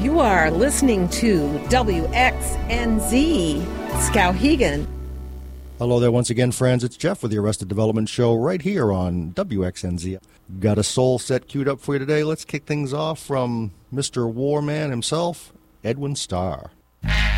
You are listening to WXNZ Skowhegan. Hello there once again, friends. It's Jeff with the Arrested Development Show right here on WXNZ. Got a soul set queued up for you today. Let's kick things off from Mr. Warman himself, Edwin Starr.